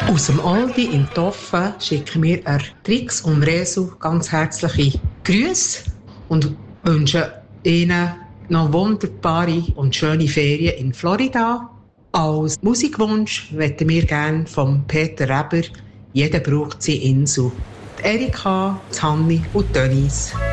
Aus dem Aldi in Toffen schicken wir Trix und Resu ganz herzliche Grüße und wünschen Ihnen noch wunderbare und schöne Ferien in Florida. Als Musikwunsch möchten wir gerne von Peter Reber «Jeder braucht seine Insel». Die Erika, die Hanni und Denise.